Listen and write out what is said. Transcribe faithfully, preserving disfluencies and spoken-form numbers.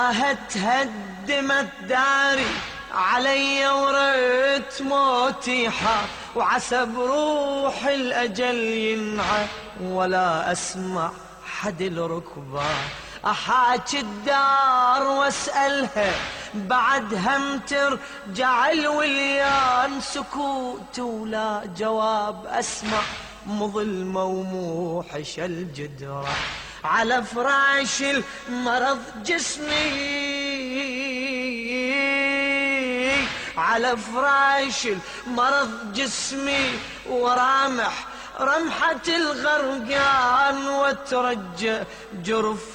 هدمت داري علي ورث موتي حار، وعسى بروح الأجل ينعى ولا أسمع حد الركبان. أحاكي الدار واسألها بعد هم ترجع الوليان، سكوت ولا جواب أسمع مظلمة وموحش الجدران. على فراش المرض جسمي، على فراش المرض جسمي، ورامح رمحة الغرقان، وترجى جرف